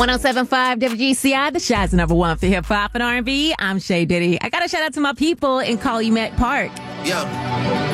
107.5 WGCI, the Shaz number one for hip hop and R&B. I'm Shay Diddy. I got to shout out to my people in Calumet Park. Yeah.